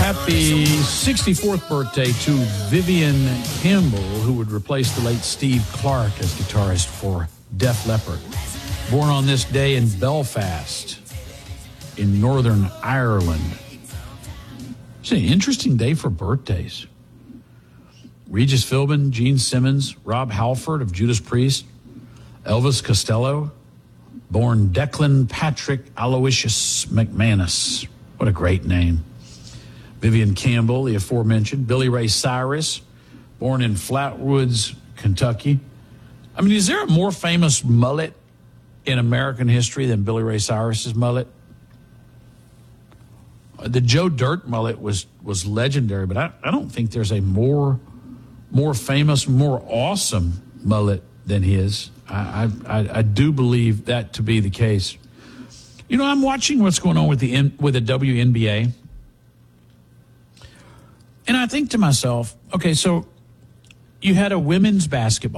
Happy 64th birthday to Vivian Campbell, who would replace the late Steve Clark as guitarist for Def Leppard. Born on this day in Belfast, in Northern Ireland. It's an interesting day for birthdays. Regis Philbin, Gene Simmons, Rob Halford of Judas Priest, Elvis Costello, born Declan Patrick Aloysius McManus. What a great name. Vivian Campbell, the aforementioned. Billy Ray Cyrus, born in Flatwoods, Kentucky. I mean, is there a more famous mullet in American history than Billy Ray Cyrus's mullet? The Joe Dirt mullet was legendary, but I don't think there's a more famous, more awesome mullet than his. I do believe that to be the case. You know, I'm watching what's going on with the WNBA, and I think to myself, okay, so you had a women's basketball